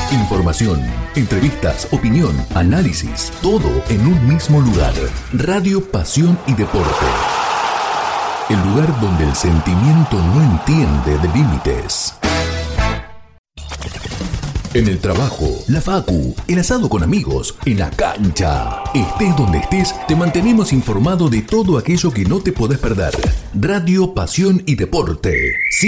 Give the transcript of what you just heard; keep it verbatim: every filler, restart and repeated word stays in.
Información, entrevistas, opinión, análisis, todo en un mismo lugar. Radio Pasión y Deporte. El lugar donde el sentimiento no entiende de límites. En el trabajo, la facu, el asado con amigos, en la cancha. Estés donde estés, te mantenemos informado de todo aquello que no te podés perder. Radio Pasión y Deporte.